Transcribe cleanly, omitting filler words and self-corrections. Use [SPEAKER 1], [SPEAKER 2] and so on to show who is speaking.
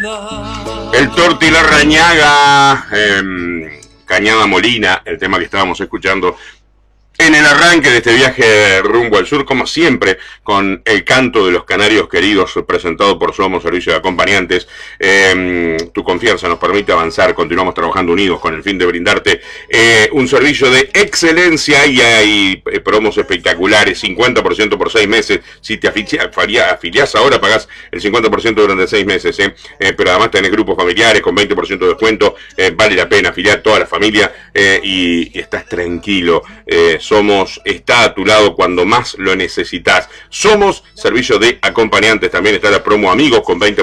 [SPEAKER 1] El Torti Larrañaga, Cañada Molina, el tema que estábamos escuchando en el arranque de este viaje rumbo al sur, como siempre, con el canto de los canarios queridos, presentado por Somos Servicio de Acompañantes. Tu confianza nos permite avanzar, continuamos trabajando unidos con el fin de brindarte un servicio de excelencia, y hay promos espectaculares, 50% por 6 meses. Si te afiliás ahora, pagás el 50% durante 6 meses, pero además tenés grupos familiares con 20% de descuento. Vale la pena afiliar toda la familia y estás tranquilo. Somos está a tu lado cuando más lo necesitas. Somos Servicio de Acompañantes. También está la promo Amigos con 20%